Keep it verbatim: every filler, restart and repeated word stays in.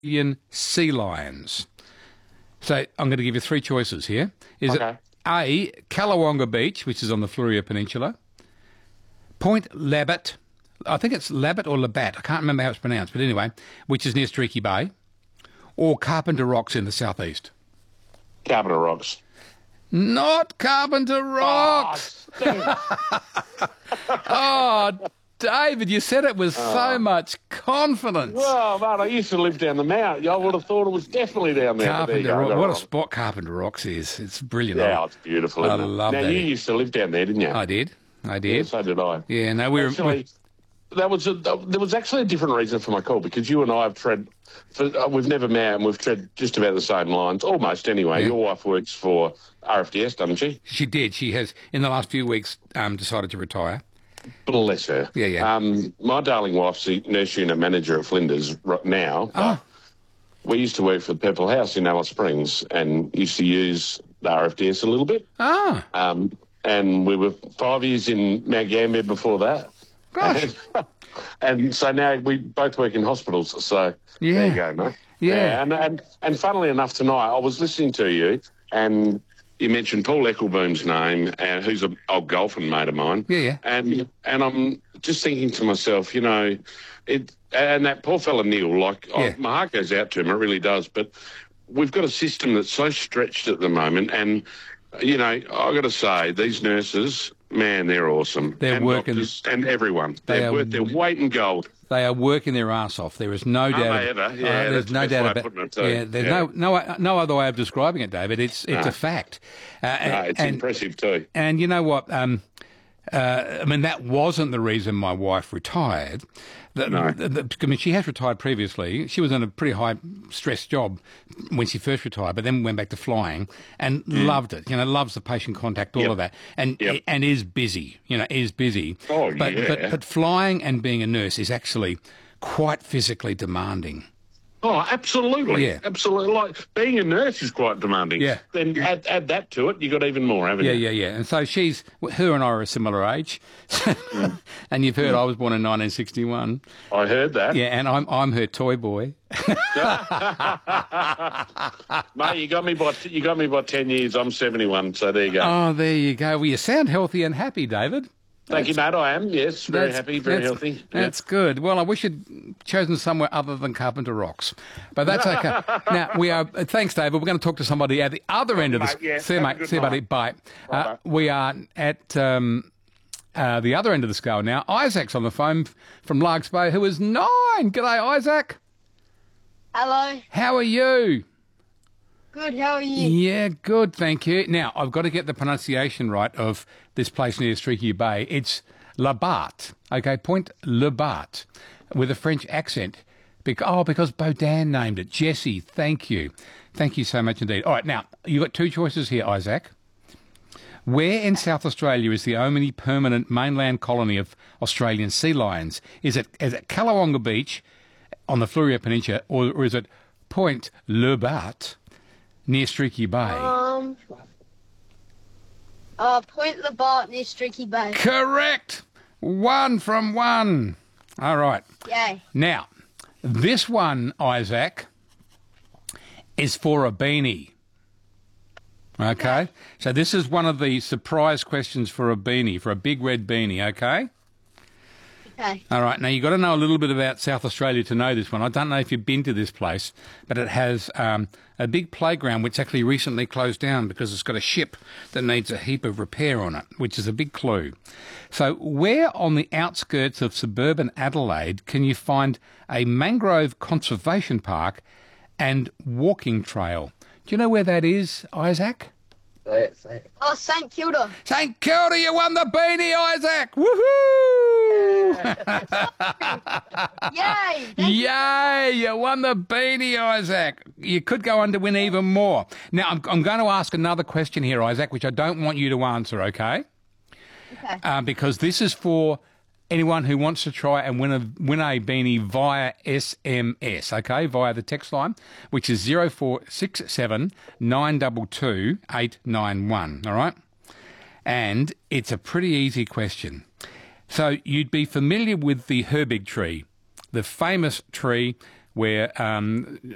Australian sea lions. So I'm going to give you three choices here. Is Okay. it A, Callawonga Beach, which is on the Fleurieu Peninsula, Point Labatt, I think it's Labatt or Labatt, I can't remember how it's pronounced, but anyway, which is near Streaky Bay, or Carpenter Rocks in the southeast? Carpenter Rocks. Not Carpenter Rocks! Oh, Oh, David, you said it with so much confidence. well, man, I used to live down the mount. I would have thought it was definitely down there. but there you Carpenter go, I Rocks. got it What a wrong. spot Carpenter Rocks is. It's brilliant. Yeah, it's beautiful. I Isn't it? love now, that. you used to live down there, didn't you? I did. I Yeah, did. so did I. Yeah, no, we were... Actually, that was a, there was actually a different reason for my call because you and I have tread. For, uh, we've never met and we've tread just about the same lines, almost anyway. Yeah. Your wife works for R F D S, doesn't she? She did. She has, in the last few weeks, um, decided to retire. Bless her. Yeah, yeah. Um, my darling wife's the nurse unit manager at Flinders right now. But Oh. we used to work for the Purple House in Alice Springs and used to use the R F D S a little bit. Ah, Um, and we were five years in Mount Gambier before that. gosh. And so now we both work in hospitals. So Yeah. there you go, mate. Yeah. and, and and funnily enough, tonight I was listening to you, and you mentioned Paul Eccleboom's name, and who's an old golfing mate of mine. Yeah, yeah. And and I'm just thinking to myself, you know, it and that poor fella Neil, like Yeah. oh, my heart goes out to him, it really does. But we've got a system that's so stretched at the moment, and you know, I got to say, these nurses, man, they're awesome. They're and working- doctors and everyone. They They're are- worth their weight in gold. They are working their ass off. There is no doubt. they ab- ever? Yeah, there's that's the no best doubt way of about. putting it too. Yeah, there's Yeah. no no no other way of describing it, David. It's it's No. a fact. Uh, No, and, it's and, impressive too. and you know what? Um, uh, I mean, that wasn't the reason my wife retired. The, No. the, the- I mean, she has retired previously. She was in a pretty high stress job when she first retired, but then went back to flying and loved it. You know, loves the patient contact, all Yep. of that, and Yep. and is busy. You know, is busy. Oh, but, yeah. But but flying and being a nurse is actually quite physically demanding. Oh, absolutely. Yeah. Absolutely. Like being a nurse is quite demanding. Yeah. Then add, add that to it, you got even more, haven't Yeah, you? yeah, yeah. And so she's, her and I are a similar age. And you've heard I was born in nineteen sixty-one. I heard that. Yeah, and I'm I'm her toy boy. Mate, you got me by you got me by ten years. I'm seventy-one, so there you go. Oh, there you go. Well, you sound healthy and happy, David. Thank you, mate. I am. Yes, very That's- happy, very that's- healthy. Yeah. That's good. Well, I wish you'd chosen somewhere other than Carpenter Rocks, but that's okay. Now we are. uh, Thanks, David. We're going to talk to somebody at the other end of mate, the. yeah. See you, Have a mate. good See you, buddy. night. Bye. Bye, Uh, bye. we are at um, uh, the other end of the scale now. Isaac's on the phone f- from Largs Bay, who is nine. G'day, Isaac. Hello. How are you? Good, how are you? Yeah, good, thank you. Now, I've got to get the pronunciation right of this place near Streaky Bay. It's Labatt, okay, Point Labatt, with a French accent. Bec- oh, because Baudin named it. Jesse, thank you. Thank you so much indeed. All right, now, you've got two choices here, Isaac. Where in South Australia is the only permanent mainland colony of Australian sea lions? Is it, is it Callawonga Beach on the Fleurieu Peninsula, or, or is it Point Labatt near Streaky Bay? Um, uh, Point Labatt near Streaky Bay. Correct. One from one. All right. Yay. Now, this one, Isaac, is for a beanie. Okay? So this is one of the surprise questions for a beanie, for a big red beanie, okay? Okay. All right. Now, you've got to know a little bit about South Australia to know this one. I don't know if you've been to this place, but it has um, a big playground which actually recently closed down because it's got a ship that needs a heap of repair on it, which is a big clue. So where on the outskirts of suburban Adelaide can you find a mangrove conservation park and walking trail? Do you know where that is, Isaac? Oh, St Kilda. St Kilda, you won the beanie, Isaac! Woohoo! Yay. Thank you. Yay! You won the beanie, Isaac. You could go on to win even more. Now, I'm, I'm going to ask another question here, Isaac, which I don't want you to answer, okay? Okay. Uh, because this is for anyone who wants to try and win a win a beanie via S M S, okay, via the text line, which is zero four six seven nine two two eight nine one, all right? And it's a pretty easy question. So you'd be familiar with the Herbig tree, the famous tree where um,